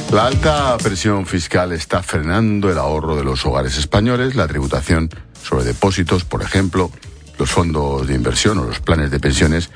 La alta presión fiscal está frenando el ahorro de los hogares españoles. La tributación sobre depósitos, por ejemplo, los fondos de inversión o los planes de pensiones